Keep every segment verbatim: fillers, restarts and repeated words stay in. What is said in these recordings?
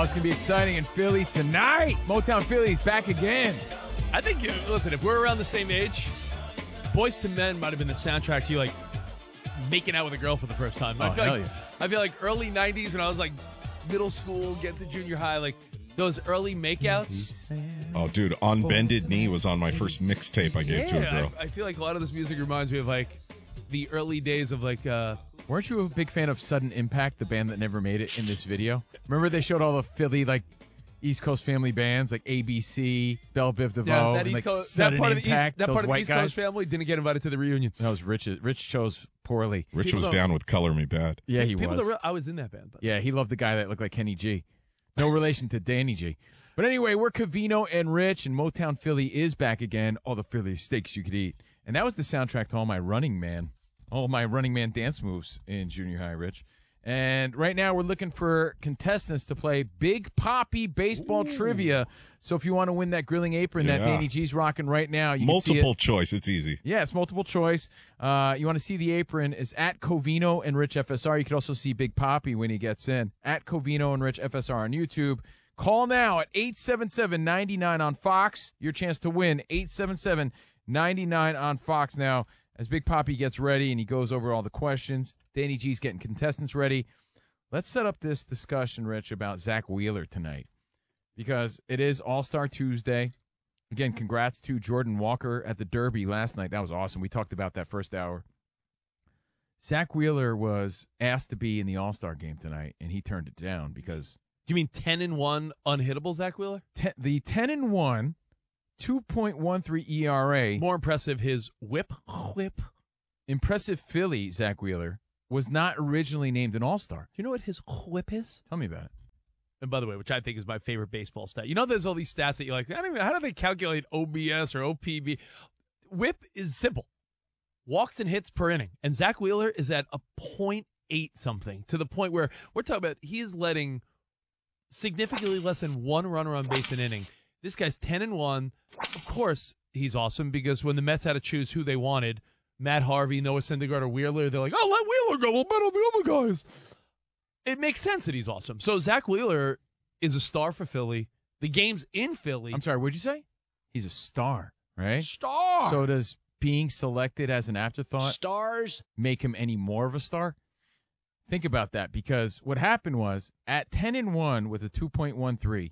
it's going to be exciting in Philly tonight. Motown Philly's back again. I think, you listen, if we're around the same age, Boys to Men might have been the soundtrack to you, like, making out with a girl for the first time. Oh, I feel hell like, yeah. I feel like early nineties when I was, like, middle school, get to junior high, like, those early makeouts. Oh, dude, On Bended Knee was on my first mixtape I gave to a Yeah, girl. I, I feel like a lot of this music reminds me of, like, the early days of, like, uh, Weren't you a big fan of Sudden Impact, the band that never made it in this video? Remember they showed all the Philly, like, East Coast family bands, like A B C, Belle Biv DeVoe, yeah, that and, East like, Coast, that Sudden part of the Impact, East, that those part of the white East guys. Coast family didn't get invited to the reunion. That was Rich. Rich chose poorly. Rich People was don't- down with Color Me Bad. Yeah, he People was. don't re- I was in that band. But. Yeah, he loved the guy that looked like Kenny G. No relation to Danny G. But anyway, we're Covino and Rich, and Motown Philly is back again. All the Philly steaks you could eat. And that was the soundtrack to all my Running Man, all my Running Man dance moves in junior high, Rich. And right now we're looking for contestants to play Big Poppy Baseball Ooh. Trivia. So if you want to win that grilling apron Yeah. that Danny G's rocking right now, you Multiple can see it. choice. It's easy. Yeah, it's multiple choice. Uh, you want to see the apron is at Covino and Rich F S R. You can also see Big Poppy when he gets in. At Covino and Rich F S R on YouTube. Call now at eight seven seven, nine nine on Fox. Your chance to win, eight seven seven, nine nine on Fox. Now, as Big Poppy gets ready and he goes over all the questions, Danny G's getting contestants ready. Let's set up this discussion, Rich, about Zach Wheeler tonight because it is All-Star Tuesday. Again, congrats to Jordan Walker at the Derby last night. That was awesome. We talked about that first hour. Zach Wheeler was asked to be in the All-Star game tonight, and he turned it down because Do you mean ten and one unhittable Zach Wheeler? te- the ten and one, two point one three E R A, More impressive, his whip, whip. impressive Philly Zach Wheeler was not originally named an All-Star. Do you know what his whip is? Tell me about it. And by the way, which I think is my favorite baseball stat. You know, there's all these stats that you're like, I don't even, how do they calculate O B S or O P B? Whip is simple. Walks and hits per inning. And Zach Wheeler is at a point eight something to the point where we're talking about he is letting significantly less than one runner on base an inning. This guy's ten and one. Of course, he's awesome because when the Mets had to choose who they wanted, Matt Harvey, Noah Syndergaard, or Wheeler, they're like, oh, let Wheeler go. We'll bet on the other guys. It makes sense that he's awesome. So Zach Wheeler is a star for Philly. The game's in Philly. I'm sorry, what'd you say? He's a star, right? Star. So does being selected as an afterthought Stars. make him any more of a star? Think about that because what happened was at ten and one with a two point one three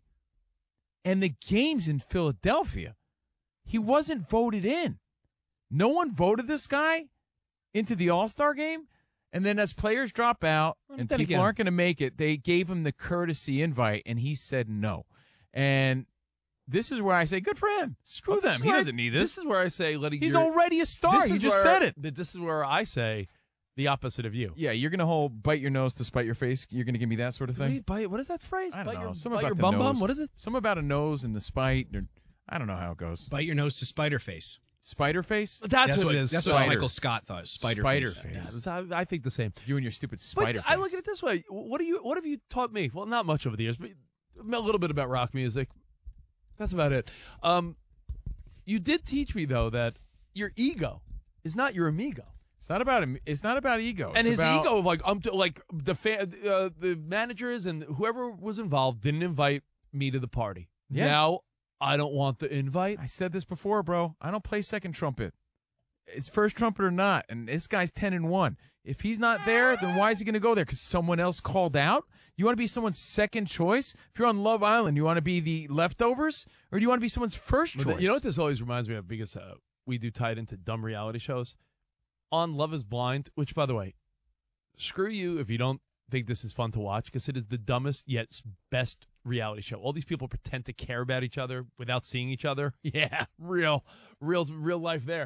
and the game's in Philadelphia, he wasn't voted in. No one voted this guy into the All-Star game. And then as players drop out and then people again- aren't going to make it, they gave him the courtesy invite, and he said no. And this is where I say, good for him. Screw This them. is He where I- doesn't need this. This is where I say, letting He's your, already a star. This He is just where- said it. th- This is where I say the opposite of you. Yeah, you're going to hold bite your nose to spite your face. You're going to give me that sort of thing? Wait, bite, what is that phrase? I don't bite know. Your, Some bite about your the bum nose. bum? What is it? Some about a nose and the spite. Or, I don't know how it goes. Bite your nose to spider face. Spider face? That's, That's what, what, it is. that's Spider. what Michael Scott thought. Spider, Spider face. face. Yeah, that's how- I think the same. You and your stupid spider But face. I look at it this way. What do you? What have you taught me? Well, not much over the years, but a little bit about rock music. That's about it. Um, you did teach me though that your ego is not your amigo. It's not about him. It's not about ego. And It's his about, ego of like um like the fan, uh, the managers and whoever was involved didn't invite me to the party. Yeah. Now I don't want the invite. I said this before, bro. I don't play second trumpet. It's first trumpet or not, and this guy's ten and one. If he's not there, then why is he going to go there? Because someone else called out. You want to be someone's second choice? If you're on Love Island, you want to be the leftovers, or do you want to be someone's first But choice? the- you know what this always reminds me of because uh, we do tie it into dumb reality shows. On Love is Blind, which, by the way, screw you if you don't think this is fun to watch because it is the dumbest yet best reality show. All these people pretend to care about each other without seeing each other. Yeah, real, real, real life there.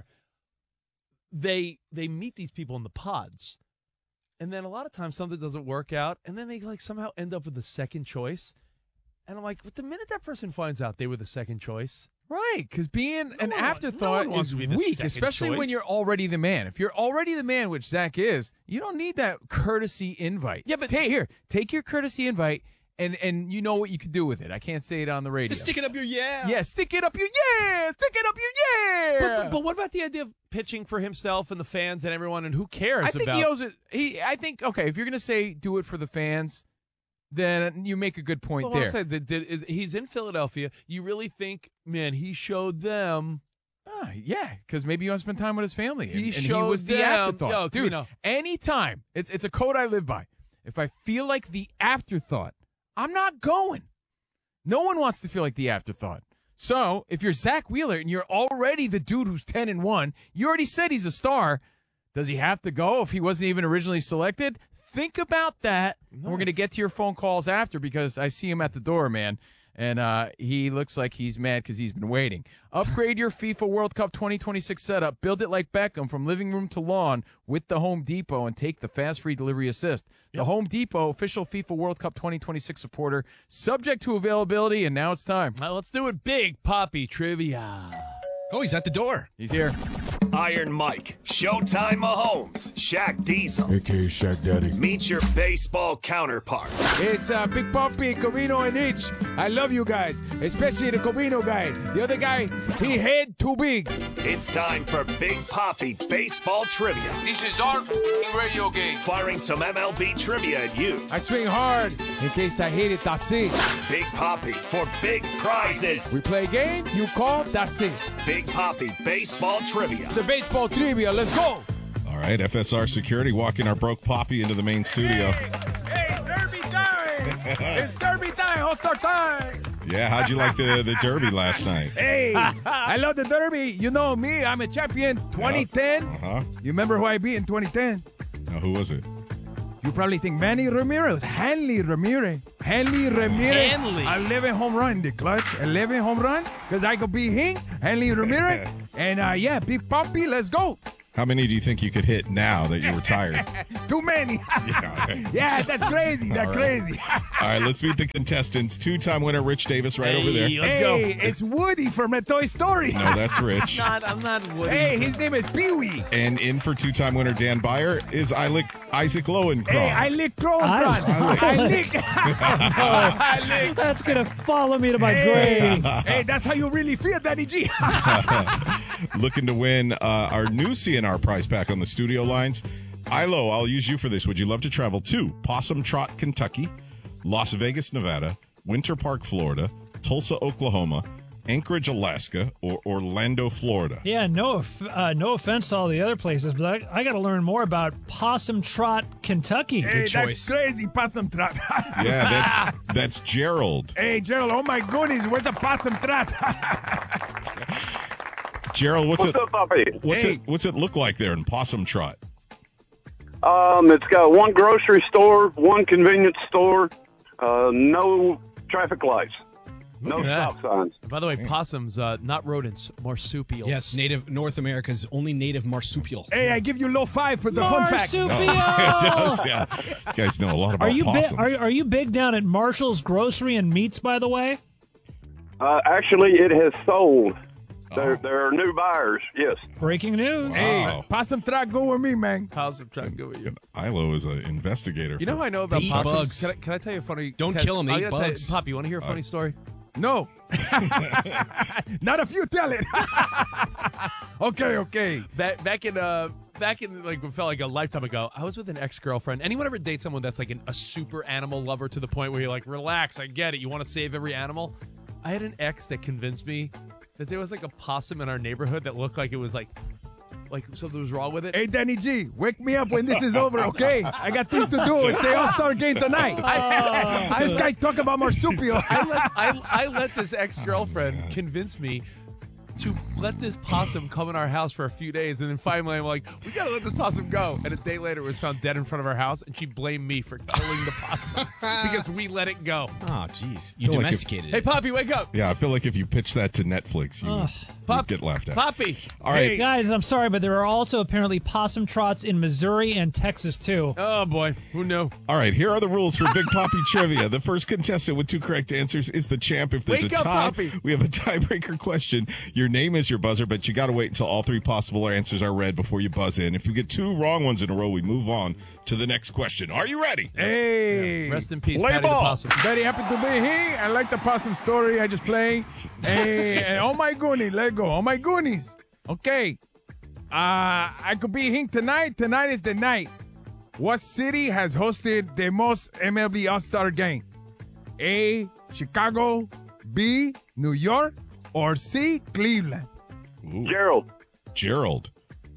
They they meet these people in the pods, and then a lot of times something doesn't work out, and then they like somehow end up with the second choice. And I'm like, the minute that person finds out they were the second choice, Right, because being an one- no afterthought one wants is to be the weak, second especially when choice. you're already the man. If you're already the man, which Zach is, you don't need that courtesy invite. Yeah, but- hey, here, take your courtesy invite, and and you know what you can do with it. I can't say it on the radio. Just stick it up your yeah. Yeah, stick it up your yeah, stick it up your yeah. But, but what about the idea of pitching for himself and the fans and everyone, and who cares I think about? he owes it. He, I think okay. If you're gonna say do it for the fans, then you make a good point Well, there. I'm saying, did, did, is, he's in Philadelphia. You really think, man, he showed them. Ah, yeah, because maybe you want to spend time with his family. And, He and he showed was the them- afterthought. Yo, Dude, Camino. anytime, it's, it's a code I live by. If I feel like the afterthought, I'm not going. No one wants to feel like the afterthought. So if you're Zach Wheeler and you're already the dude who's ten and one, you already said he's a star. Does he have to go if he wasn't even originally selected? Think about that. And we're going to get to your phone calls after because I see him at the door, man. And uh, he looks like he's mad because he's been waiting. Upgrade your FIFA World Cup twenty twenty-six setup. Build it like Beckham from living room to lawn with the Home Depot and take the fast free delivery assist. Yep. The Home Depot, official FIFA World Cup twenty twenty-six supporter, subject to availability, and now it's time. Now let's do it big, Poppy Trivia. Oh, he's at the door. He's here. Iron Mike, Showtime Mahomes, Shaq Diesel. A K A Shaq Daddy. Meet your baseball counterpart. It's uh, Big Poppy, Covino, and Itch. I love you guys, especially the Covino guy. The other guy, he head too big. It's time for Big Poppy Baseball Trivia. This is our radio game. Firing some M L B trivia at you. I swing hard in case I hit it, that's it. Big Poppy for big prizes. We play a game, you call, that's it. Big Poppy Baseball Trivia. The baseball trivia, let's go. All right, F S R Security walking our broke Poppy into the main studio. Hey, hey derby time. It's derby time, All-Star time. Yeah, how'd you like the, the Derby last night? Hey, I love the derby. You know me, I'm a champion. twenty ten. Uh-huh. You remember who I beat in twenty ten? Now, who was it? You probably think Manny Ramirez, Hanley Ramirez, Hanley Ramirez, Hanley. eleven home run in the clutch, eleven home run, because I could be him, Hanley Ramirez, and uh, yeah, Big Poppy, let's go. How many do you think you could hit now that you're retired? Too many. Yeah. Yeah, that's crazy, that's All right. crazy. All right, let's meet the contestants. Two-time winner Rich Davis right Hey, over there. let's hey, go. it's Woody from a Toy Story. No, that's Rich. Not, I'm not Woody. Hey, his name is Pee-wee. And in for two-time winner Dan Byer is Isaac, Isaac Lowenkron. Hey, I lick Crow in I- front. I lick. I lick. That's going to follow me to my Hey, grave. hey, that's how you really feel, Daddy G. Looking to win uh, our new C N R prize pack on the studio lines. Ilo, I'll use you for this. Would you love to travel to Possum Trot, Kentucky, Las Vegas, Nevada, Winter Park, Florida, Tulsa, Oklahoma, Anchorage, Alaska, or Orlando, Florida? Yeah, no, off- uh, no offense to all the other places, but I, I got to learn more about Possum Trot, Kentucky. Hey, that's choice. crazy, Possum Trot. Yeah, that's that's Gerald. Hey, Gerald, oh my goodness, where's the Possum Trot? Gerald, what's, What's it? up, Poppy? What's Hey. it? What's it look like there in Possum Trot? Um, it's got one grocery store, one convenience store, uh, no traffic lights, no Look at that. stop signs. By the way, possums, uh, not rodents, marsupials. Yes, native North America's only native marsupial. Hey, I give you low five for the fun fact. Marsupial! It does, yeah. You guys know a lot about Are you big? possums. Are, are you big down at Marshall's Grocery and Meats? By the way, Uh, actually, it has sold. There, there are new buyers. Yes. breaking news. Wow. Possum Trot, go with me, man. Possum trying to go with you. Ilo is an investigator. You know for- how I know about They eat possums? bugs. Can I, can I tell you a funny? Don't can, kill 'em, they I eat gotta tell you- bugs. Pop, you want to hear a funny story? No. Not if you tell it. Okay, okay. Back, back in uh, back in like what felt like a lifetime ago, I was with an ex girlfriend. Anyone ever date someone that's like an, a super animal lover to the point where you're like, relax, I get it. You want to save every animal. I had an ex that convinced me that there was like a possum in our neighborhood that looked like it was like, like something was wrong with it. Hey, Danny G, wake me up when this is over, okay? I got things to do. It's the All-Star game tonight. This guy talk about marsupial. I let I, I let this ex girlfriend convince me to let this possum come in our house for a few days, and then finally I'm like, we gotta let this possum go. And a day later, it was found dead in front of our house, and she blamed me for killing the possum because we let it go. Oh, jeez. You feel like domesticated Hey, it. Poppy, wake up! Yeah, I feel like if you pitch that to Netflix, you would Pop- get laughed at. Poppy, All right. Guys, I'm sorry, but there are also apparently possum trots in Missouri and Texas too. oh boy, who knew? All right, here are the rules for Big Poppy Trivia. The first contestant with two correct answers is the champ. If there's Wake a up, tie, Poppy. we have a tiebreaker question. Your name is your buzzer, but you got to wait until all three possible answers are read before you buzz in. If you get two wrong ones in a row, we move on to the next question. Are you ready? Hey. Rest in peace, Play Patty the ball. possum. Very happy to be here. I like the possum story I just played. Hey, and oh my goodness, let go. Oh my goodness. Okay. Uh, I could be here tonight. Tonight is the night. What city has hosted the most M L B All-Star game? A, Chicago, B, New York, or C, Cleveland? Ooh. Gerald. Gerald.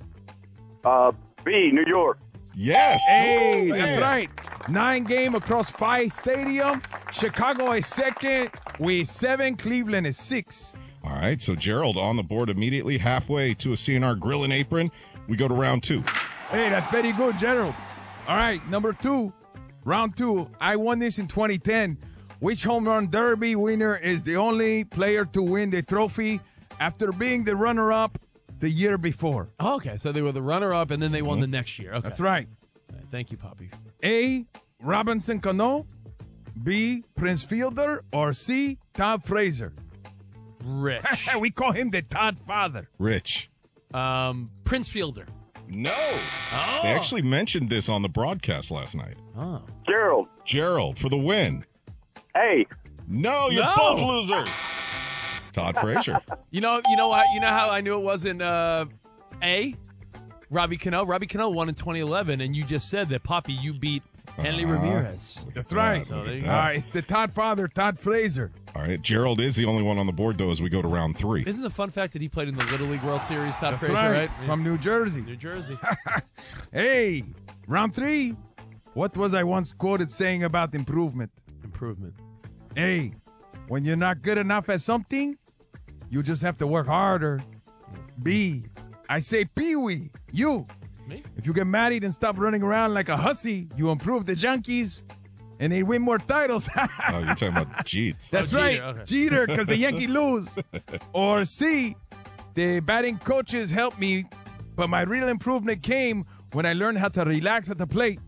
Uh, B, New York. Yes. Hey, Oh, that's man. right. Nine game across five stadium. Chicago is second with seven. Cleveland is six. All right, so Gerald on the board immediately, halfway to a C N R grill and apron. We go to round two. Hey, that's very good, Gerald. All right, number two, round two. I won this in twenty ten. Which home run derby winner is the only player to win the trophy after being the runner-up the year before? Oh, okay, so they were the runner-up, and then they won the next year. Okay. That's right. All right, thank you, Poppy. A, Robinson Cano, B, Prince Fielder, or C, Todd Frazier? Rich. We call him the Todd Father. Rich. um, Prince Fielder. No. Oh. They actually mentioned this on the broadcast last night. Oh. Gerald. Gerald for the win. A. No, you're No. both losers. Todd Frazier. You know, you know what? You know how I knew it wasn't uh, A? Robbie Cano. Robbie Cano won in twenty eleven, and you just said that, Poppy, you beat Henley Uh-huh. Ramirez. That's right. Yeah, look at there you that. Uh, it's the Todd Father, Todd Frazier. All right, Gerald is the only one on the board, though, as we go to round three. Isn't the fun fact that he played in the Little League World Series, Todd That's Frazier, right. right? From New Jersey. New Jersey. Hey, round three. What was I once quoted saying about improvement? Improvement. A, when you're not good enough at something, you just have to work harder. B, I say Pee-wee, you. Me? If you get married and stop running around like a hussy, you improve the junkies and they win more titles. Oh, you're talking about Jeets. That's Oh, Jeter, right, okay. Jeter, because the Yankee lose. Or C, the batting coaches helped me, but my real improvement came when I learned how to relax at the plate.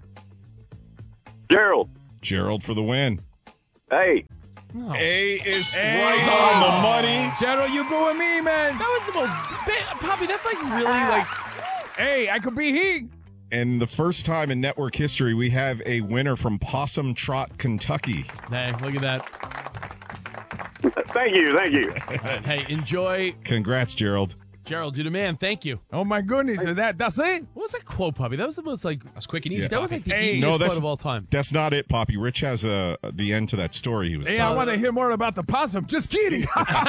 Gerald. Gerald for the win. A. A is Hey. right on the money. Gerald, you go with me, man. That was the most. ba- Poppy, that's like really like. Hey, I could be he. And the first time in network history, we have a winner from Possum Trot, Kentucky. Hey, look at that. Thank you. Thank you. Hey, enjoy. Congrats, Gerald. Gerald, you're the man. Thank you. Oh my goodness, so that that's it? What was that quote, Poppy? That was the most like. That's quick and easy. That was like the Hey. easiest No, quote that's- of all time. That's not it, Poppy. Rich has uh, the end to that story he was Hey, I telling. want to hear more about the possum. Just kidding.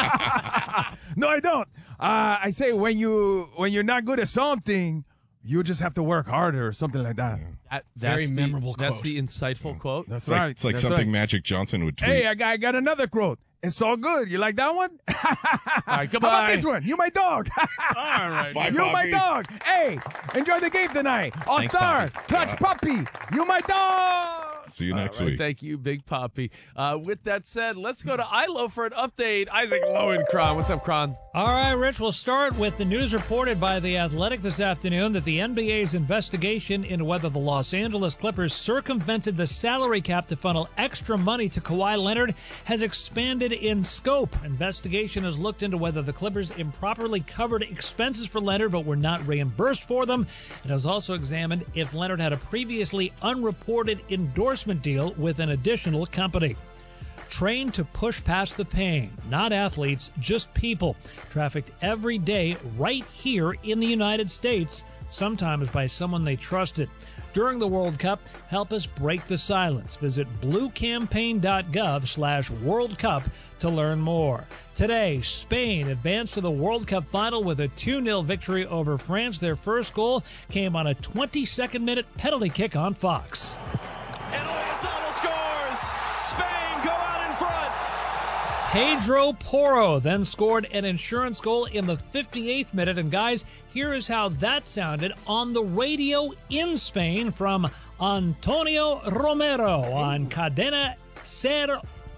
No, I don't. Uh, I say when you when you're not good at something, you just have to work harder or something like that. That- Very that's the- memorable That's quote. the insightful quote. That's It's like, right. it's like That's something right. Magic Johnson would tweet. Hey, I got, I got another quote. It's all good. You like that one? All right, How goodbye. about this one? You my dog. All right. Bye, You my Poppy. dog. Hey, enjoy the game tonight. All Thanks, star, Poppy. clutch puppy. You my dog. See you next All right, week. Thank you, Big Poppy. Uh, with that said, let's go to Ilo for an update. Isaac Lowenkron. What's up, Kron? All right, Rich, we'll start with the news reported by The Athletic this afternoon that the N B A's investigation into whether the Los Angeles Clippers circumvented the salary cap to funnel extra money to Kawhi Leonard has expanded in scope. Investigation has looked into whether the Clippers improperly covered expenses for Leonard but were not reimbursed for them. It has also examined if Leonard had a previously unreported endorsement deal with an additional company. Trained to push past the pain, not athletes, just people, trafficked every day right here in the United States, sometimes by someone they trusted. During the World Cup, help us break the silence. Visit bluecampaign.gov slash World Cup to learn more. Today, Spain advanced to the World Cup final with a two nil victory over France. Their first goal came on a twenty-second minute penalty kick on Fox. And Olazabal scores. Spain go out in front. Pedro Porro then scored an insurance goal in the fifty-eighth minute. And guys, here is how that sounded on the radio in Spain from Antonio Romero on Cadena Ser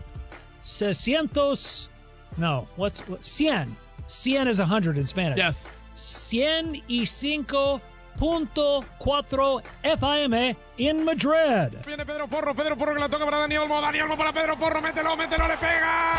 seiscientos. No, what's what? Cien. Cien is one hundred in Spanish. Yes. Cien y cinco punto cuatro F M in Madrid. Viene Pedro Porro, Pedro Porro que la toca para Dani Olmo, Dani Olmo para Pedro Porro, mételo, mételo, le pega.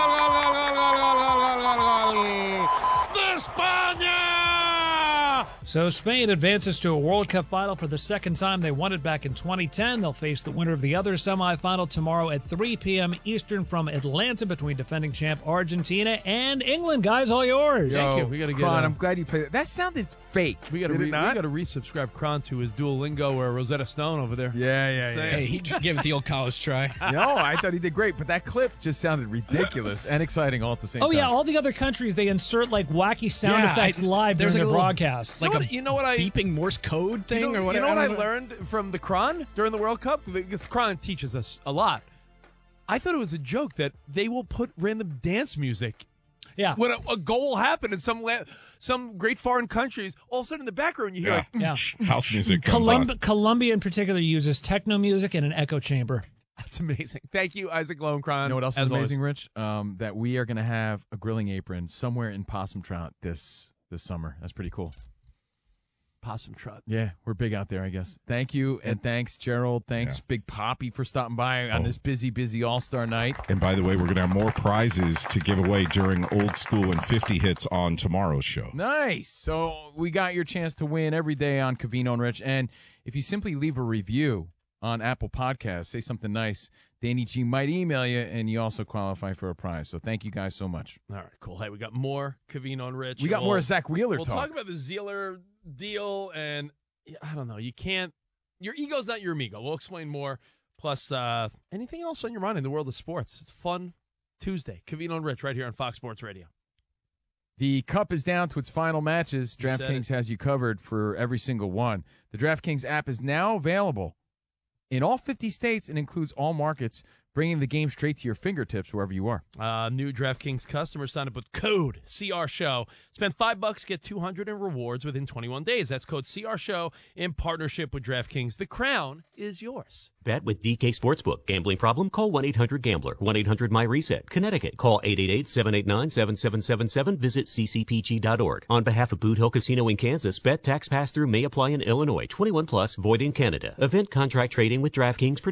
¡De España! So Spain advances to a World Cup final for the second time. They won it back in twenty ten. They'll face the winner of the other semifinal tomorrow at three p.m. Eastern from Atlanta between defending champ Argentina and England. Guys, all yours. Yo, Thank you. We gotta get, Kron, uh, I'm glad you played that. That sounded fake. We got to Did it re- we not? got to resubscribe Kron to his Duolingo or Rosetta Stone over there. Yeah, yeah, Say- yeah. Hey, he just gave it the old college try. No, I thought he did great, but that clip just sounded ridiculous and exciting all at the same Oh, time. yeah, all the other countries, they insert like wacky sound Yeah, effects I- live there's during like their a little- broadcasts. Like you know a what, you know what I beeping Morse code thing you know, or whatever. You know what I don't know. learned from the Kron during the World Cup? Because the Kron teaches us a lot. I thought it was a joke that they will put random dance music yeah. when a, a goal will happen in some la- some great foreign countries. All of a sudden, in the background, you hear Yeah. like, Yeah. House music comes Colum- on. Colombia in particular uses techno music and an echo chamber. "That's amazing." Thank you, Isaac Lowenkron. You know what else as is amazing, always. Rich? Um, that we are going to have a grilling apron somewhere in Possum Trout this this summer. That's pretty cool. Possum Trot. Yeah, we're big out there, I guess. Thank you, and thanks, Gerald. Thanks, Yeah. Big Poppy, for stopping by on Oh. this busy, busy All-Star night. And by the way, we're going to have more prizes to give away during Old School and fifty Hits on tomorrow's show. Nice. So we got your chance to win every day on Covino and Rich. And if you simply leave a review on Apple Podcasts, say something nice, Danny G might email you, and you also qualify for a prize. So thank you guys so much. All right, cool. Hey, we got more Covino and Rich. We got We'll- more Zach Wheeler We'll talk. talk about the Zealer deal, and yeah, I don't know. You can't. Your ego's not your amigo. We'll explain more. Plus, uh, anything else on your mind in the world of sports? It's a fun Tuesday. Covino and Rich right here on Fox Sports Radio. The Cup is down to its final matches. You said DraftKings has you covered for every single one. The DraftKings app is now available in all fifty states and includes all markets, bringing the game straight to your fingertips wherever you are. Uh, new DraftKings customers sign up with code C R Show. Spend five bucks, get two hundred in rewards within twenty-one days. That's code C R Show in partnership with DraftKings. The crown is yours. Bet with D K Sportsbook. Gambling problem? Call one eight hundred gambler. one eight hundred my reset. Connecticut. Call eight eight eight, seven eight nine, seven seven seven seven. Visit c c p g dot org. On behalf of Boot Hill Casino in Kansas, bet tax pass-through may apply in Illinois. twenty-one plus, void in Canada. Event contract trading with DraftKings.